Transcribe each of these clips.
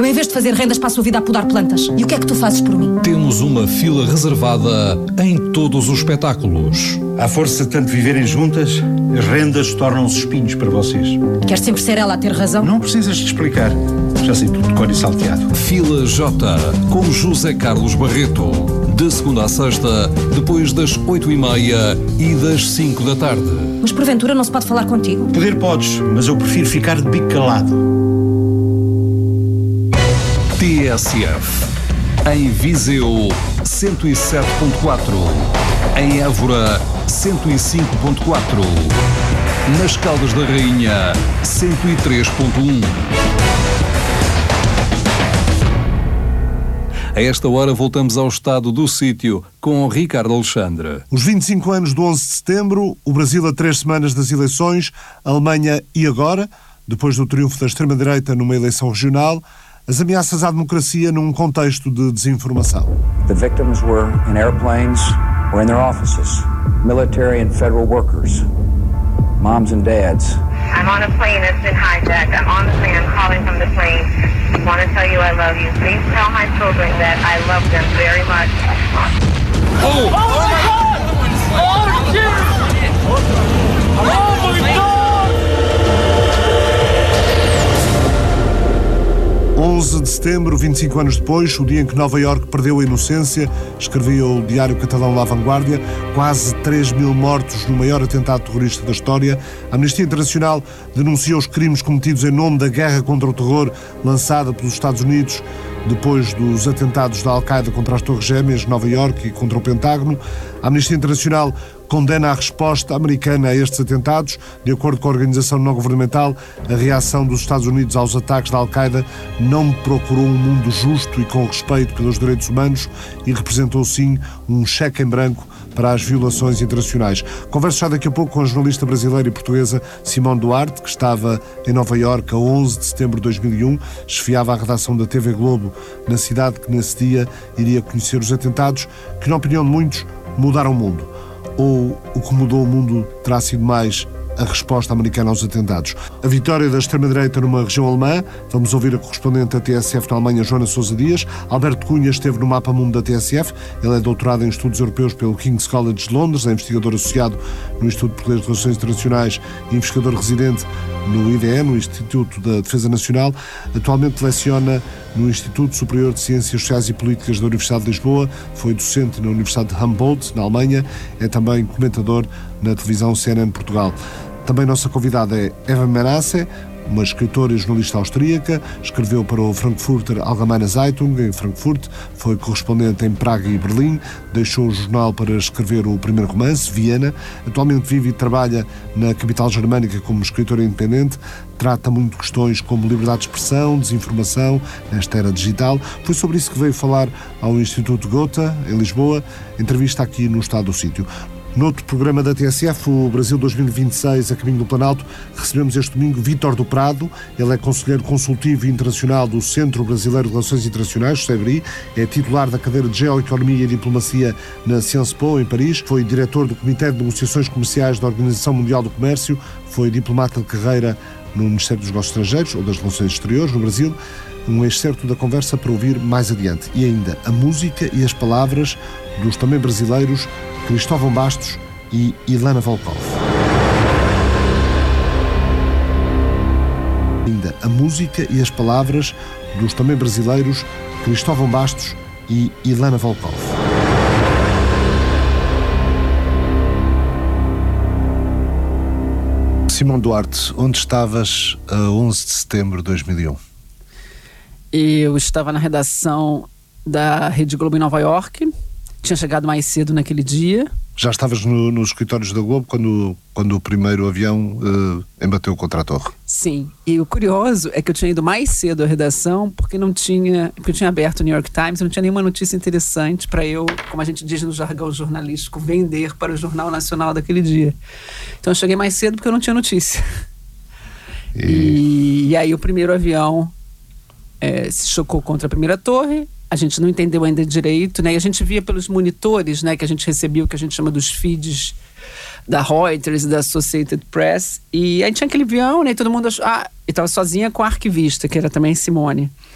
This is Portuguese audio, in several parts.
Eu, em vez de fazer rendas, passo a vida a podar plantas. E o que é que tu fazes por mim? Temos uma fila reservada em todos os espetáculos. À força de tanto viverem juntas, as rendas tornam-se espinhos para vocês. Queres sempre ser ela a ter razão? Não precisas de explicar. Já sei tudo de cor e salteado. Fila J, com José Carlos Barreto. De segunda a sexta, depois das 8h30 e das 5 da tarde. Mas porventura não se pode falar contigo? Poder podes, mas eu prefiro ficar de bico calado. TSF. Em Viseu, 107.4. Em Évora, 105.4. Nas Caldas da Rainha, 103.1. A esta hora voltamos ao estado do sítio com Ricardo Alexandre. Os 25 anos do 11 de setembro, o Brasil a 3 semanas das eleições, a Alemanha e agora, depois do triunfo da extrema-direita numa eleição regional, as ameaças à democracia num contexto de desinformação. The victims were in airplanes or in their offices, military and federal workers, moms and dads. I'm on a plane that's been hijacked. I'm on the plane. I'm calling from the plane. I want to tell you I love you. Please tell my children that I love them very much. Oh my God! Oh shit! Oh my God! 11 de setembro, 25 anos depois, o dia em que Nova Iorque perdeu a inocência, escrevia o diário catalão La Vanguardia, quase 3.000 mortos no maior atentado terrorista da história. A Amnistia Internacional denunciou os crimes cometidos em nome da guerra contra o terror lançada pelos Estados Unidos depois dos atentados da Al-Qaeda contra as Torres Gêmeas de Nova Iorque e contra o Pentágono. A Amnistia Internacional condena a resposta americana a estes atentados. De acordo com a organização não governamental, a reação dos Estados Unidos aos ataques da Al-Qaeda não procurou um mundo justo e com respeito pelos direitos humanos e representou, sim, um cheque em branco para as violações internacionais. Converso já daqui a pouco com a jornalista brasileira e portuguesa Simone Duarte, que estava em Nova Iorque a 11 de setembro de 2001, chefiava a redação da TV Globo na cidade que nesse dia iria conhecer os atentados, que na opinião de muitos mudaram o mundo. Ou o que mudou o mundo terá sido mais a resposta americana aos atentados. A vitória da extrema-direita numa região alemã. Vamos ouvir a correspondente da TSF na Alemanha, Joana Sousa Dias. Alberto Cunha esteve no Mapa Mundo da TSF. Ele é doutorado em Estudos Europeus pelo King's College de Londres, é investigador associado no Instituto Português de Relações Internacionais e investigador residente no IDE, no Instituto da Defesa Nacional. Atualmente leciona no Instituto Superior de Ciências Sociais e Políticas da Universidade de Lisboa. Foi docente na Universidade de Humboldt, na Alemanha. É também comentador na televisão CNN Portugal. Também nossa convidada é Eva Menasse, uma escritora e jornalista austríaca. Escreveu para o Frankfurter Allgemeine Zeitung em Frankfurt, foi correspondente em Praga e Berlim, deixou o jornal para escrever o primeiro romance, Viena. Atualmente vive e trabalha na capital germânica como escritora independente. Trata muito questões como liberdade de expressão, desinformação, nesta era digital. Foi sobre isso que veio falar ao Instituto Goethe, em Lisboa. Entrevista aqui no Estado do Sítio. Noutro programa da TSF, o Brasil 2026, a caminho do Planalto, recebemos este domingo Vítor do Prado. Ele é conselheiro consultivo internacional do Centro Brasileiro de Relações Internacionais, CEBRI, é titular da cadeira de Geoeconomia e Diplomacia na Sciences Po, em Paris, foi diretor do Comitê de Negociações Comerciais da Organização Mundial do Comércio, foi diplomata de carreira no Ministério dos Negócios Estrangeiros ou das Relações Exteriores, no Brasil. Um excerto da conversa para ouvir mais adiante. E ainda a música e as palavras dos também brasileiros Cristóvão Bastos e Ilana Volkov. Ainda a música e as palavras dos também brasileiros Cristóvão Bastos e Ilana Volkov. Simone Duarte, onde estavas a 11 de setembro de 2001? Eu estava na redação da Rede Globo em Nova Iorque. Tinha chegado mais cedo naquele dia. Já estavas nos escritórios da Globo quando o primeiro avião embateu contra a torre? Sim. E o curioso é que eu tinha ido mais cedo à redação porque eu tinha aberto o New York Times, não tinha nenhuma notícia interessante para eu, como a gente diz no jargão jornalístico, vender para o Jornal Nacional daquele dia. Então eu cheguei mais cedo porque eu não tinha notícia. E aí o primeiro avião se chocou contra a primeira torre. A gente não entendeu ainda direito, né? E a gente via pelos monitores, né, que a gente recebia, o que a gente chama dos feeds da Reuters e da Associated Press. E aí tinha aquele avião, né? E todo mundo achou... e estava sozinha com a arquivista, que era também Simone.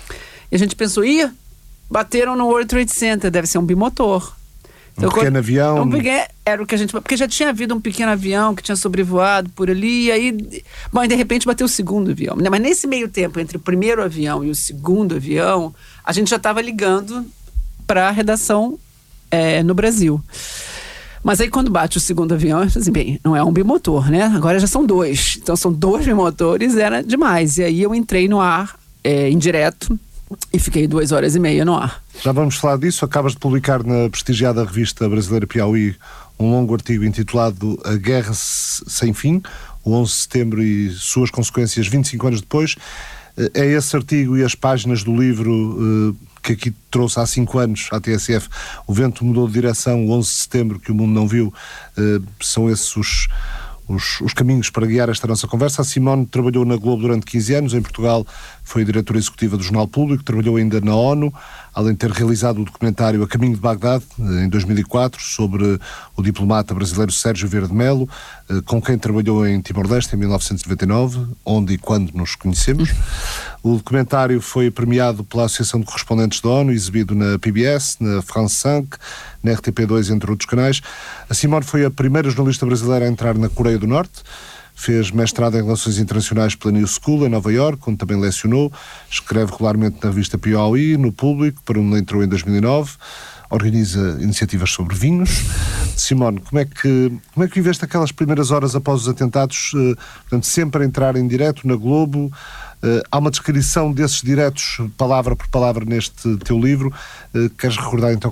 E a gente pensou, bateram no World Trade Center, deve ser um bimotor. Um pequeno avião. Era o que a gente... Porque já tinha havido um pequeno avião que tinha sobrevoado por ali, e aí... Bom, e de repente bateu o segundo avião. Mas nesse meio tempo, entre o primeiro avião e o segundo avião, a gente já estava ligando para a redação no Brasil. Mas aí quando bate o segundo avião, eu falei assim, bem, não é um bimotor, né? Agora já são 2. Então são 2 bimotores, era demais. E aí eu entrei no ar, em direto, e fiquei 2h30 no ar. Já vamos falar disso. Acabas de publicar na prestigiada revista brasileira Piauí um longo artigo intitulado A Guerra Sem Fim, o 11 de setembro e suas consequências 25 anos depois. É esse artigo e as páginas do livro que aqui trouxe há 5 anos à TSF, O Vento Mudou de Direção, o 11 de setembro que o mundo não viu, são esses os caminhos para guiar esta nossa conversa. A Simone trabalhou na Globo durante 15 anos, em Portugal foi diretora executiva do Jornal Público, trabalhou ainda na ONU, além de ter realizado o documentário A Caminho de Bagdade, em 2004, sobre o diplomata brasileiro Sérgio Vieira de Mello, com quem trabalhou em Timor-Leste em 1999, onde e quando nos conhecemos. O documentário foi premiado pela Associação de Correspondentes da ONU, exibido na PBS, na France 5, na RTP2, entre outros canais. A Simone foi a primeira jornalista brasileira a entrar na Coreia do Norte, fez mestrado em Relações Internacionais pela New School, em Nova Iorque, onde também lecionou, escreve regularmente na revista Piauí, no Público, para onde entrou em 2009, organiza iniciativas sobre vinhos. Simone, como é que viveste aquelas primeiras horas após os atentados, portanto, sempre a entrar em direto na Globo? Há uma descrição desses diretos, palavra por palavra, neste teu livro. Queres recordar então